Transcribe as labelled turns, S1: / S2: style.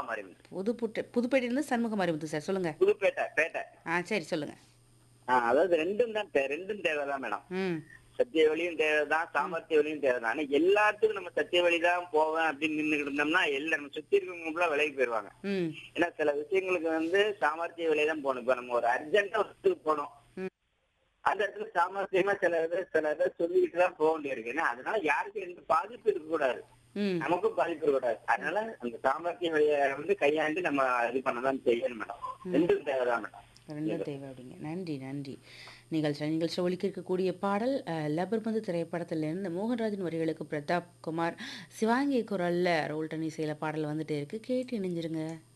S1: Marimuthu.
S2: புதுப்பேட்டையிலேருந்து Shanmuga Marimuthu sir சொல்லுங்க.
S1: புதுப்பேட்டை, பேட்டை.
S2: சரி சொல்லுங்க.
S1: அதாவது 2ம் தான் 2ம் தேவைதான் மேடம்.
S2: ம்.
S1: சத்திய வழியும் தேவைதான்,
S2: ம்.
S1: சாமர்த்திய வழியும் தேவைதான். ஆனா எல்லாத்துக்கும் நம்ம சத்திய வழி தான் போவேன் அப்படின்னு நின்னுகிட்டு இருந்தோம்னா, நம்ம சுத்தி இருக்கவங்க ஃபுல்லா விலகி போயிருவாங்க.
S2: ம்.
S1: ஏன்னா சில விஷயங்களுக்கு வந்து சாமர்த்திய வழியை தான் போகணும். இப்ப நம்ம ஒரு அர்ஜென்ட்டா ஒரு இடத்துக்கு போனோம்.
S2: ம்.
S1: அந்த இடத்துல சாமர்த்தியமா சில இதை சொல்லிட்டு தான் போக வேண்டியிருக்கு. ஏன்னா அதனால யாருக்கும் எந்த பாதிப்பு இருக்கக்கூடாது.
S2: ம்.
S1: நமக்கும் பாதிப்பு இருக்கக்கூடாது. அதனால அந்த சாமர்த்திய வழியை வந்து கையாண்டு நம்ம இது பண்ணதான் செய்யணும் மேடம்.
S2: ம்.
S1: 2ம் தேவைதான் மேடம்.
S2: 2ம் தேவை அப்படிங்க. நன்றி, நன்றி. நிகழ்ச்சி ஒலிக்க இருக்கக்கூடிய பாடல் லப்பர்பந்து திரைப்படத்திலிருந்து மோகன்ராஜின் வரிகளுக்கு பிரதாப் குமார், சிவாங்கி குரல்ல ரோல்டன் இசையில பாடல் வந்துட்டே இருக்கு. கேட்டு இணைஞ்சிருங்க.